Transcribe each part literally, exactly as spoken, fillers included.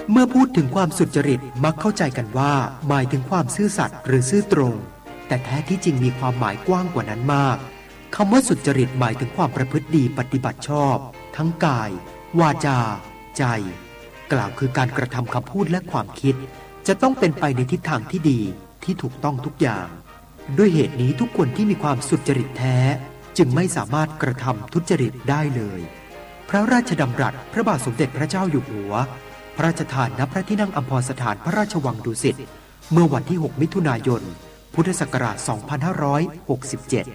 เมื่อพูดถึงความสุจริตมักเข้าใจกันว่าหมายถึงความซื่อสัตย์หรือซื่อตรงแต่แท้ที่จริงมีความหมายกว้างกว่านั้นมากคำว่าสุจริตหมายถึงความประพฤติดีปฏิบัติชอบทั้งกายวาจาใจกล่าวคือการกระทำคำพูดและความคิดจะต้องเป็นไปในทิศทางที่ดีที่ถูกต้องทุกอย่างด้วยเหตุนี้ทุกคนที่มีความสุจริตแท้จึงไม่สามารถกระทำทุจริตได้เลยพระราชดำรัสพระบาทสมเด็จพระเจ้าอยู่หัวพระราชทานณพระที่นั่งอัมพรสถานพระราชวังดุสิตเมื่อวันที่หกมิถุนายนพุทธศักราชสองพันห้าร้อยหกสิบเจ็ด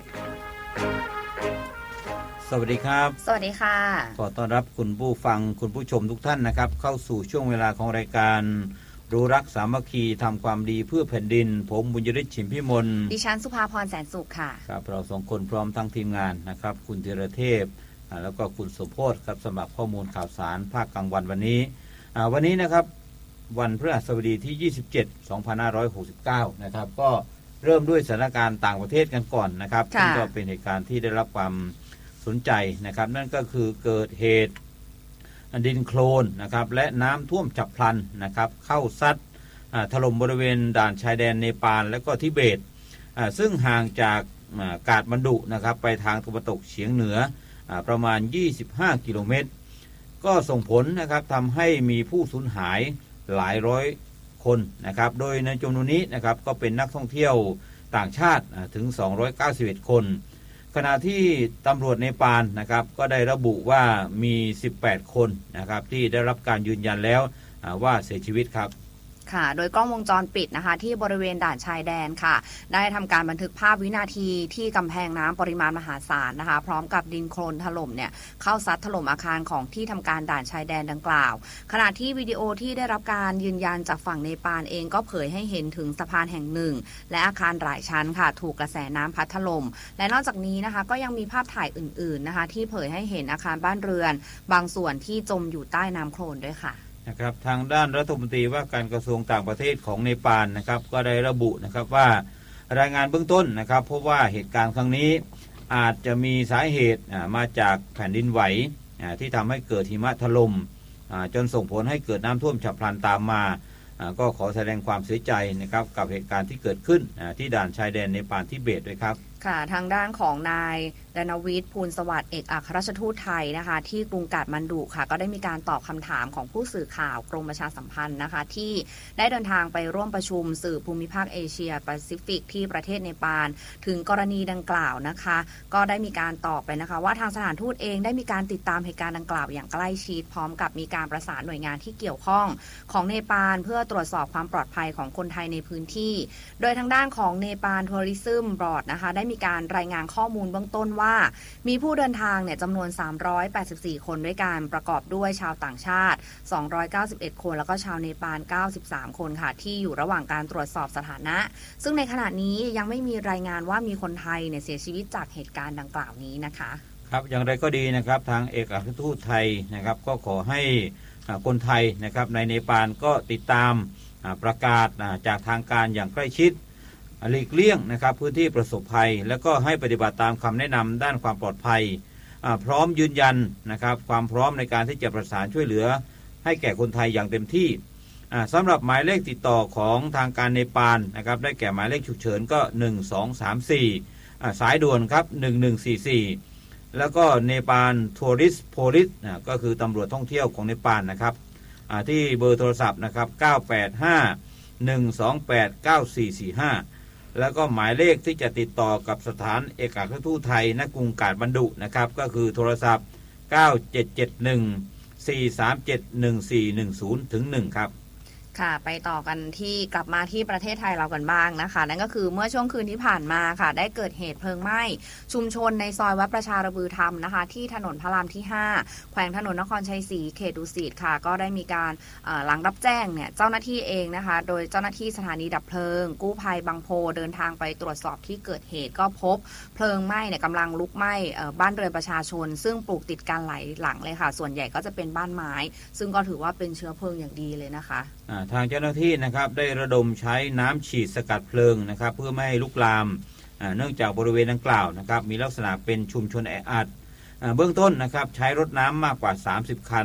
สวัสดีครับสวัสดีค่ะขอต้อนรับคุณผู้ฟังคุณผู้ชมทุกท่านนะครับเข้าสู่ช่วงเวลาของรายการรู้รักสามัคคีทำความดีเพื่อแผ่นดินผมบุญยฤทธิ์ฉิมพิมลดิฉันสุภาพรแสนสุขค่ะครับเราสองคนพร้อมทั้งทีมงานนะครับคุณธีรเทพแล้วก็คุณสมโพธิ์ครับสำหรับข้อมูลข่าวสารภาคกลางวันวันนี้วันนี้นะครับวันพฤหัสบดีที่ยี่สิบเจ็ด สองพันห้าร้อยหกสิบเก้านะครับก็เริ่มด้วยสถานการณ์ต่างประเทศกันก่อนนะครับซึ่งก็เป็นเหตุการณ์ที่ได้รับความสนใจนะครับนั่นก็คือเกิดเหตุดินโคลนนะครับและน้ำท่วมฉับพลันนะครับเข้าซัดถล่มบริเวณด่านชายแดนเนปาลและก็ทิเบตซึ่งห่างจากกาฐมานดุนะครับไปทางตะวันตกเฉียงเหนือประมาณยี่สิบห้ากิโลเมตรก็ส่งผลนะครับทำให้มีผู้สูญหายหลายร้อยคนนะครับโดยในจำนวนนี้นะครับก็เป็นนักท่องเที่ยวต่างชาติถึงสองร้อยเก้าสิบเอ็ดคนขณะที่ตำรวจเนปาลนะครับก็ได้ระบุว่ามีสิบแปดคนนะครับที่ได้รับการยืนยันแล้วว่าเสียชีวิตครับค่ะโดยกล้องวงจรปิดนะคะที่บริเวณด่านชายแดนค่ะได้ทำการบันทึกภาพวินาทีที่กำแพงน้ำปริมาณมหาศาลนะคะพร้อมกับดินโคลนถล่มเนี่ยเข้าซัดถล่มอาคารของที่ทำการด่านชายแดนดังกล่าวขณะที่วิดีโอที่ได้รับการยืนยันจากฝั่งเนปาลเองก็เผยให้เห็นถึงสะพานแห่งหนึ่งและอาคารหลายชั้นค่ะถูกกระแสน้ำพัดถล่มและนอกจากนี้นะคะก็ยังมีภาพถ่ายอื่นๆนะคะที่เผยให้เห็นอาคารบ้านเรือนบางส่วนที่จมอยู่ใต้น้ำโคลนด้วยค่ะนะครับทางด้านรัฐมนตรีว่าการกระทรวงต่างประเทศของเนปาลนะครับก็ได้ระบุนะครับว่ารายงานเบื้องต้นนะครับพบว่าเหตุการณ์ครั้งนี้อาจจะมีสาเหตุมาจากแผ่นดินไหวที่ทำให้เกิดหิมะถล่มจนส่งผลให้เกิดน้ำท่วมฉับพลันตามมาก็ขอแสดงความเสียใจนะครับกับเหตุการณ์ที่เกิดขึ้นที่ด่านชายแดนเนปาลทิเบตด้วยครับค่ะทางด้านของนายดนวิทย์ภูลสวัสดิ์เอกอัครราชทูตไทยนะคะที่กรุงกาฐมานดุค่ะก็ได้มีการตอบคำถามของผู้สื่อข่าวกรมประชาสัมพันธ์นะคะที่ได้เดินทางไปร่วมประชุมสื่อภูมิภาคเอเชียแปซิฟิกที่ประเทศเนปาลถึงกรณีดังกล่าวนะคะก็ได้มีการตอบไปนะคะว่าทางสถานทูตเองได้มีการติดตามเหตุการณ์ดังกล่าวอย่างใกล้ชิดพร้อมกับมีการประสานหน่วยงานที่เกี่ยวข้องของเนปาลเพื่อตรวจสอบความปลอดภัยของคนไทยในพื้นที่โดยทางด้านของเนปาลทัวริซึมบอร์ดนะคะได้มีการรายงานข้อมูลเบื้องต้นว่ามีผู้เดินทางเนี่ยจำนวนสามร้อยแปดสิบสี่คนด้วยกันประกอบด้วยชาวต่างชาติสองร้อยเก้าสิบเอ็ดคนแล้วก็ชาวเนปาลเก้าสิบสามคนค่ะที่อยู่ระหว่างการตรวจสอบสถานะซึ่งในขณะนี้ยังไม่มีรายงานว่ามีคนไทยเนี่ยเสียชีวิตจากเหตุการณ์ดังกล่าวนี้นะคะครับอย่างไรก็ดีนะครับทางเอกอัครราชทูตไทยนะครับก็ขอให้คนไทยนะครับในเนปาลก็ติดตามประกาศจากทางการอย่างใกล้ชิดหลีกเลี่ยงนะครับพื้นที่ประสบภัยแล้วก็ให้ปฏิบัติตามคำแนะนำด้านความปลอดภัยพร้อมยืนยันนะครับความพร้อมในการที่จะประสานช่วยเหลือให้แก่คนไทยอย่างเต็มที่สำหรับหมายเลขติดต่อของทางการเนปาลนะครับได้แก่หมายเลขฉุกเฉินก็หนึ่ง สอง สาม สี่สายด่วนครับหนึ่ง หนึ่ง สี่ สี่แล้วก็เนปาลทัวริสต์โพลิสก็คือตำรวจท่องเที่ยวของเนปาลนะครับที่เบอร์โทรศัพท์นะครับเก้า แปด ห้า หนึ่ง สอง แปด เก้า สี่ สี่ ห้าแล้วก็หมายเลขที่จะติดต่อกับสถานเอกอัครราชทูตไทยณกรุงกาฐมานดุนะครับก็คือโทรศัพท์เก้า เจ็ด เจ็ด หนึ่ง สี่ สาม เจ็ด หนึ่ง สี่ หนึ่ง ศูนย์ ถึง หนึ่งครับค่ะไปต่อกันที่กลับมาที่ประเทศไทยเรากันบ้างนะคะนั่นก็คือเมื่อช่วงคืนที่ผ่านมาค่ะได้เกิดเหตุเพลิงไหม้ชุมชนในซอยวัดประชาระบือธรรมนะคะที่ถนนพระรามที่ห้าแขวงถนนนครชัยศรีเขตดุสิตค่ะก็ได้มีการหลังรับแจ้งเนี่ยเจ้าหน้าที่เองนะคะโดยเจ้าหน้าที่สถานีดับเพลิงกู้ภัยบางโพเดินทางไปตรวจสอบที่เกิดเหตุก็พบเพลิงไหม้เนี่ยกำลังลุกไหม้บ้านเรือนประชาชนซึ่งปลูกติดกันหลายหลังเลยค่ะส่วนใหญ่ก็จะเป็นบ้านไม้ซึ่งก็ถือว่าเป็นเชื้อเพลิงอย่างดีเลยนะคะทางเจ้าหน้าที่นะครับได้ระดมใช้น้ำฉีดสกัดเพลิงนะครับเพื่อไม่ให้ลุกลามเนื่องจากบริเวณดังกล่าวนะครับมีลักษณะเป็นชุมชนแออัดเบื้องต้นนะครับใช้รถน้ำมากกว่าสามสิบคัน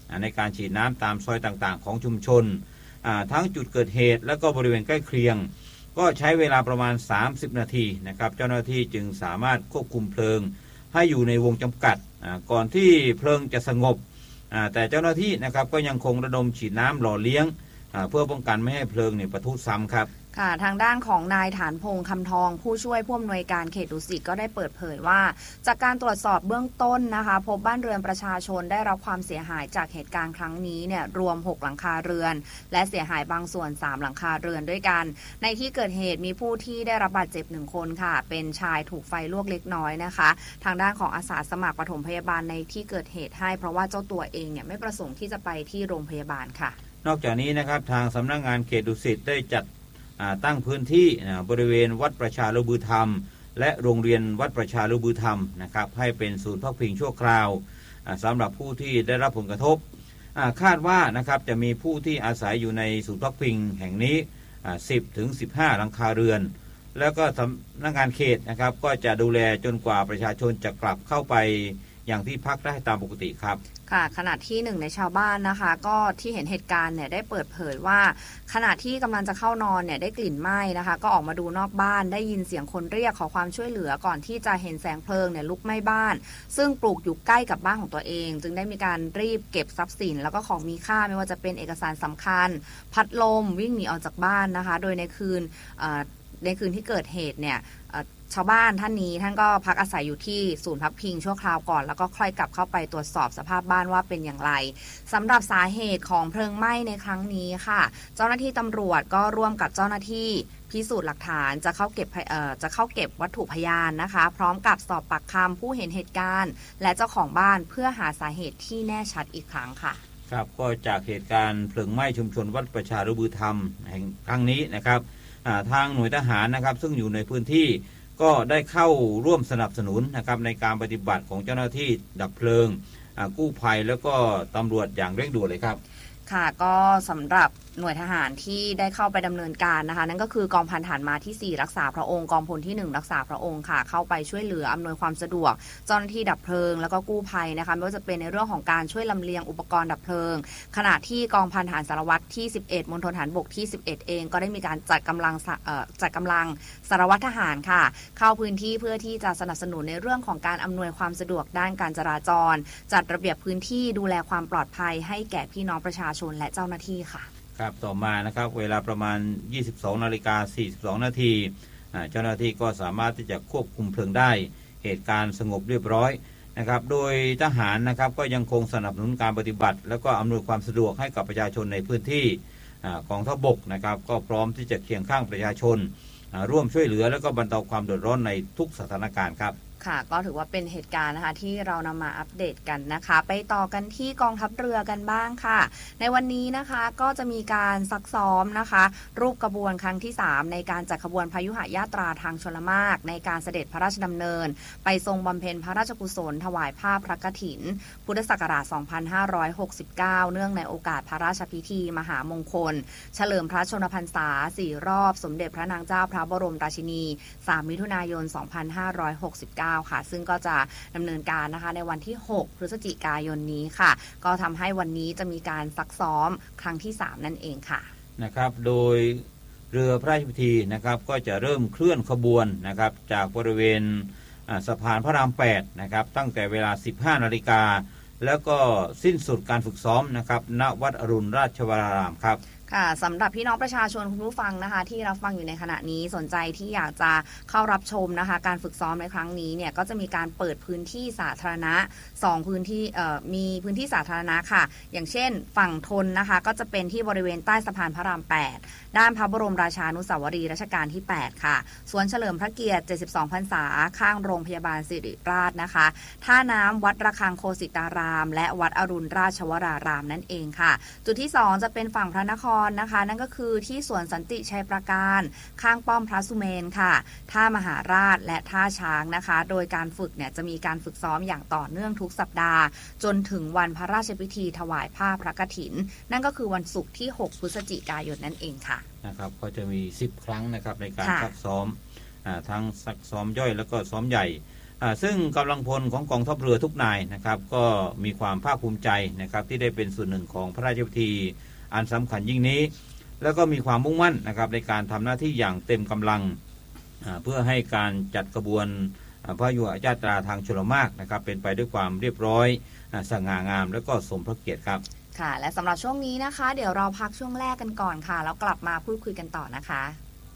ในการฉีดน้ำตามซอยต่างๆของชุมชนทั้งจุดเกิดเหตุและก็บริเวณใกล้เคียงก็ใช้เวลาประมาณสามสิบนาทีนะครับเจ้าหน้าที่จึงสามารถควบคุมเพลิงให้อยู่ในวงจำกัดก่อนที่เพลิงจะสงบแต่เจ้าหน้าที่นะครับก็ยังคงระดมฉีดน้ำหล่อเลี้ยงเพื่อป้องกันไม่ให้เพลิงเนี่ยปะทุซ้ำครับค่ะทางด้านของนายฐานพงษ์คำทองผู้ช่วยผู้อำนวยการเขตดุสิตก็ได้เปิดเผยว่าจากการตรวจสอบเบื้องต้นนะคะพบบ้านเรือนประชาชนได้รับความเสียหายจากเหตุการณ์ครั้งนี้เนี่ยรวมหกหลังคาเรือนและเสียหายบางส่วนสามหลังคาเรือนด้วยกันในที่เกิดเหตุมีผู้ที่ได้รับบาดเจ็บหนึ่งคนค่ะเป็นชายถูกไฟลวกเล็กน้อยนะคะทางด้านของอาสาสมัครปฐมพยาบาลในที่เกิดเหตุให้เพราะว่าเจ้าตัวเองเนี่ยไม่ประสงค์ที่จะไปที่โรงพยาบาลค่ะนอกจากนี้นะครับทางสำนักงานเขตดุสิตได้จัดตั้งพื้นที่บริเวณวัดประชาฤบูธรรมและโรงเรียนวัดประชาฤบูธรรมนะครับให้เป็นศูนย์พักพิงชั่วคราวสำหรับผู้ที่ได้รับผลกระทบคาดว่านะครับจะมีผู้ที่อาศัยอยู่ในศูนย์พักพิงแห่งนี้สิบถึงสิบห้าหลังคาเรือนแล้วก็สำนักงานเขตนะครับก็จะดูแลจนกว่าประชาชนจะกลับเข้าไปอย่างที่พักได้ตามปกติครับค่ะขณะที่หนึ่งในชาวบ้านนะคะก็ที่เห็นเหตุการณ์เนี่ยได้เปิดเผยว่าขณะที่กำลังจะเข้านอนเนี่ยได้กลิ่นไหม้นะคะก็ออกมาดูนอกบ้านได้ยินเสียงคนเรียกขอความช่วยเหลือก่อนที่จะเห็นแสงเพลิงเนี่ยลุกไหม้บ้านซึ่งปลูกอยู่ใกล้กับบ้านของตัวเองจึงได้มีการรีบเก็บทรัพย์สินแล้วก็ของมีค่าไม่ว่าจะเป็นเอกสารสำคัญพัดลมวิ่งหนีออกจากบ้านนะคะโดยในคืนในคืนที่เกิดเหตุเนี่ยชาวบ้านท่านนี้ท่านก็พักอาศัยอยู่ที่ศูนย์พักพิงชั่วคราวก่อนแล้วก็ค่อยกลับเข้าไปตรวจสอบสภาพบ้านว่าเป็นอย่างไรสำหรับสาเหตุของเพลิงไหม้ในครั้งนี้ค่ะเจ้าหน้าที่ตำรวจก็ร่วมกับเจ้าหน้าที่พิสูจน์หลักฐานจะเข้าเก็บเอ่อจะเข้าเก็บวัตถุพยานนะคะพร้อมกับสอบปากคำผู้เห็นเหตุการณ์และเจ้าของบ้านเพื่อหาสาเหตุที่แน่ชัดอีกครั้งค่ะครับก็จากเหตุการณ์เพลิงไหม้ชุมชนวัดประชาฤบูธรรมแห่งครั้งนี้นะครับทางหน่วยทหารนะครับซึ่งอยู่ในพื้นที่ก็ได้เข้าร่วมสนับสนุนนะครับในการปฏิบัติของเจ้าหน้าที่ดับเพลิงกู้ภัยแล้วก็ตำรวจอย่างเร่งด่วนเลยครับค่ะก็สำหรับหน่วยทหารที่ได้เข้าไปดำเนินการนะคะนั่นก็คือกองพันฐานม้าที่สี่รักษาพระองค์กองพลที่หนึ่งรักษาพระองค์ค่ะเข้าไปช่วยเหลืออำนวยความสะดวกเจ้าหน้าที่ดับเพลิงแล้วก็กู้ภัยนะคะไม่ว่าจะเป็นในเรื่องของการช่วยลำเลียงอุปกรณ์ดับเพลิงขณะที่กองพันฐานสารวัตรที่สิบเอ็ดมณฑลฐานบกที่สิบเอ็ดเองก็ได้มีการจัดกำลังเอ่อจัดกำลังสารวัตรทหารค่ะเข้าพื้นที่เพื่อที่จะสนับสนุนในเรื่องของการอำนวยความสะดวกด้านการจราจรจัดระเบียบพื้นที่ดูแลความปลอดภัยให้แก่พี่น้องประชาชนและเจ้าหน้าที่ค่ะครับต่อมานะครับเวลาประมาณ ยี่สิบสองนาฬิกาสี่สิบสองนาทีเจ้าหน้าที่ก็สามารถที่จะควบคุมเพลิงได้เหตุการณ์สงบเรียบร้อยนะครับโดยทหารนะครับก็ยังคงสนับสนุนการปฏิบัติแล้วก็อำนวยความสะดวกให้กับประชาชนในพื้นที่กองทัพบกนะครับก็พร้อมที่จะเคียงข้างประชาชนร่วมช่วยเหลือแล้วก็บรรเทาความเดือดร้อนในทุกสถานการณ์ครับค่ะก็ถือว่าเป็นเหตุการณ์นะคะที่เรานำมาอัปเดตกันนะคะไปต่อกันที่กองทัพเรือกันบ้างค่ะในวันนี้นะคะก็จะมีการซักซ้อมนะคะรูปกระบวนครั้งที่สามในการจัดขบวนพยุหญาตราทางชลมารในการเสด็จพระราชดำเนินไปทรงบำเพ็ญพระราชกุศลถวายผ้าพระกฐินพุทธศักราชสองพันห้าร้อยหกสิบเก้าเนื่องในโอกาสพระราชพิธีมหามงคลเฉลิมพระชนมพรรษาสี่รอบสมเด็จพระนางเจ้าพระบรมราชินีสามมิถุนายนสองพันห้าร้อยหกสิบเก้าค่ะซึ่งก็จะดำเนินการนะคะในวันที่หกพฤศจิกายนนี้ค่ะก็ทำให้วันนี้จะมีการซักซ้อมครั้งที่สามนั่นเองค่ะนะครับโดยเรือพระราชพิธีนะครับก็จะเริ่มเคลื่อนขบวนนะครับจากบริเวณสะพานพระรามแปดนะครับตั้งแต่เวลา สิบห้านาฬิกาแล้วก็สิ้นสุดการฝึกซ้อมนะครับณวัดอรุณราชวรารามครับค่ะสำหรับพี่น้องประชาชนคุณผู้ฟังนะคะที่รับฟังอยู่ในขณะนี้สนใจที่อยากจะเข้ารับชมนะคะการฝึกซ้อมในครั้งนี้เนี่ยก็จะมีการเปิดพื้นที่สาธารณะสองพื้นที่เอ่อมีพื้นที่สาธารณะค่ะอย่างเช่นฝั่งทนนะคะก็จะเป็นที่บริเวณใต้สะพานพระรามแปดด้านพระบรมราชานุสาวรีย์รัชกาลที่แปดค่ะสวนเฉลิมพระเกียรติเจ็ดสิบสองพรรษาข้างโรงพยาบาลศิริราชนะคะท่าน้ำวัดระฆังโคสิตารามและวัดอรุณราชวรารามนั่นเองค่ะจุดที่สองจะเป็นฝั่งพระนครนะคะนั่นก็คือที่สวนสันติชัยปราการข้างป้อมพระสุเมนค่ะท่ามหาราชและท่าช้างนะคะโดยการฝึกเนี่ยจะมีการฝึกซ้อมอย่างต่อเนื่องทุกสัปดาห์จนถึงวันพระราชพิธีถวายผ้าพระกฐินนั่นก็คือวันศุกร์ที่หกพฤศจิกายนนั่นเองค่ะนะครับก็จะมีสิบครั้งนะครับในการซักซ้อมทั้งซักซ้อมย่อยแล้วก็ซ้อมใหญ่ซึ่งกำลังพลของกองทัพเรือทุกนายนะครับก็มีความภาคภูมิใจนะครับที่ได้เป็นส่วนหนึ่งของพระราชพิธีอันสำคัญยิ่งนี้แล้วก็มีความมุ่งมั่นนะครับในการทำหน้าที่อย่างเต็มกำลังเพื่อให้การจัดขบวนพระยุหญาตราทางชลมารนะครับเป็นไปด้วยความเรียบร้อยสง่างามและก็สมพระเกียรติครับค่ะและสำหรับช่วงนี้นะคะเดี๋ยวเราพักช่วงแรกกันก่อนค่ะแล้วกลับมาพูดคุยกันต่อนะคะ